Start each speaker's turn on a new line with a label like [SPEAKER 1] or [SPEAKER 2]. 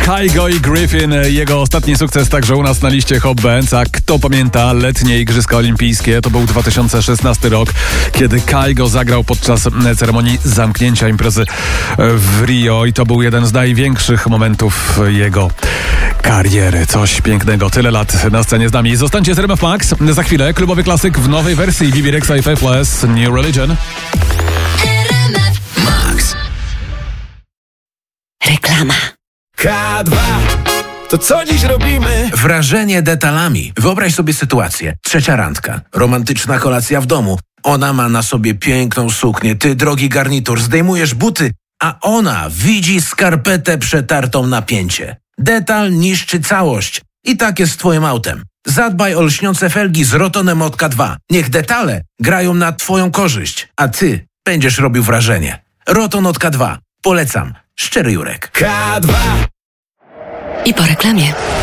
[SPEAKER 1] Kygo i Griffin. Jego ostatni sukces także u nas na liście Hot Bands. A kto pamięta letnie Igrzyska Olimpijskie? To był 2016 rok, kiedy Kygo zagrał podczas ceremonii zamknięcia imprezy w Rio i to był jeden z największych momentów jego kariery. Coś pięknego. Tyle lat na scenie z nami. Zostańcie z RMF Max. Za chwilę klubowy klasyk w nowej wersji BB Rexha i Faithless, New Religion.
[SPEAKER 2] Max. Reklama.
[SPEAKER 3] K2. To co dziś robimy?
[SPEAKER 4] Wrażenie detalami. Wyobraź sobie sytuację. Trzecia randka. Romantyczna kolacja w domu. Ona ma na sobie piękną suknię, ty drogi garnitur. Zdejmujesz buty, a ona widzi skarpetę przetartą na pięcie. Detal niszczy całość. I tak jest z twoim autem. Zadbaj o lśniące felgi z Rotonem od K2. Niech detale grają na twoją korzyść, a ty będziesz robił wrażenie. Roton od K2. Polecam. Szczery Jurek.
[SPEAKER 3] K2.
[SPEAKER 2] I po reklamie.